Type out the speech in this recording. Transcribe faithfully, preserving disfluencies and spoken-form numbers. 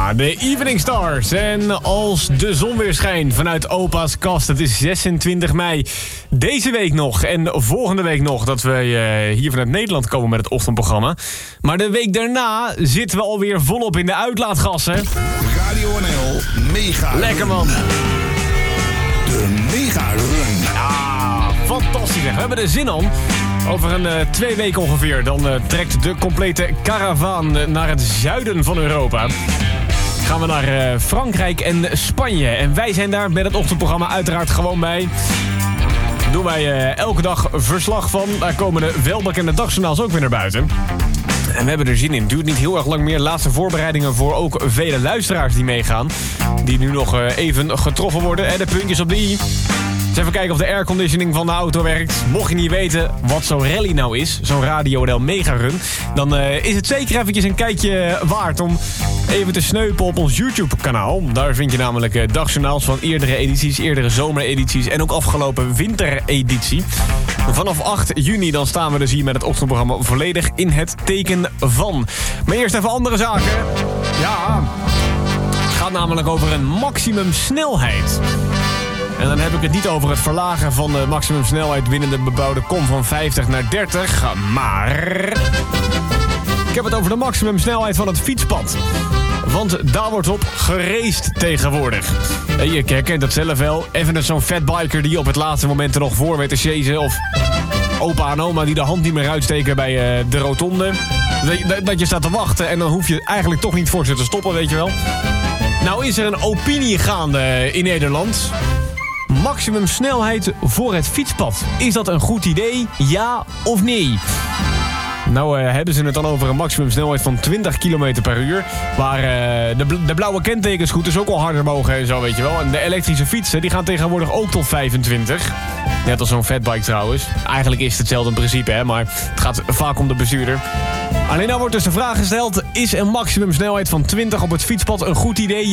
Ja, de Evening Stars. En als de zon weer schijnt vanuit opa's kast. Het is zesentwintig mei. Deze week nog en volgende week nog dat we uh, hier vanuit Nederland komen met het ochtendprogramma. Maar de week daarna zitten we alweer volop in de uitlaatgassen. Radio N L Mega Lekker man. De Mega Run. Ja, fantastisch. We hebben er zin aan. Over een uh, twee weken ongeveer, dan uh, trekt de complete karavaan uh, naar het zuiden van Europa. Gaan we naar uh, Frankrijk en Spanje. En wij zijn daar met het ochtendprogramma uiteraard gewoon bij. Doen wij uh, elke dag verslag van. Daar komen de welbekende dagjournaals ook weer naar buiten. En we hebben er zin in. Het duurt niet heel erg lang meer. Laatste voorbereidingen voor ook vele luisteraars die meegaan. Die nu nog uh, even getroffen worden. En de puntjes op de i. Dus even kijken of de airconditioning van de auto werkt. Mocht je niet weten wat zo'n rally nou is, zo'n Radio N L Mega Run, dan uh, is het zeker eventjes een kijkje waard om even te sneupen op ons YouTube-kanaal. Daar vind je namelijk uh, dagjournaals van eerdere edities, eerdere zomeredities en ook afgelopen wintereditie. Vanaf acht juni dan staan we dus hier met het ochtendprogramma volledig in het teken van. Maar eerst even andere zaken. Ja, het gaat namelijk over een maximumsnelheid. En dan heb ik het niet over het verlagen van de maximumsnelheid binnen de bebouwde kom van vijftig naar dertig. Maar ik heb het over de maximumsnelheid van het fietspad. Want daar wordt op geraced tegenwoordig. En je herkent dat zelf wel. Even zo'n fatbiker die op het laatste moment er nog voor weet te chasen. Of opa en oma die de hand niet meer uitsteken bij uh, de rotonde. Dat, dat je staat te wachten en dan hoef je eigenlijk toch niet voor ze te stoppen, weet je wel. Nou is er een opinie gaande in Nederland. Maximumsnelheid voor het fietspad. Is dat een goed idee? Ja of nee? Nou uh, hebben ze het dan over een maximumsnelheid van twintig kilometer per uur. Waar uh, de, de blauwe kentekenscooters ook al harder mogen en zo, weet je wel. En de elektrische fietsen die gaan tegenwoordig ook tot vijfentwintig. Net als zo'n fatbike trouwens. Eigenlijk is het hetzelfde in principe, hè, maar het gaat vaak om de bestuurder. Alleen nou wordt dus de vraag gesteld: is een maximumsnelheid van twintig op het fietspad een goed idee?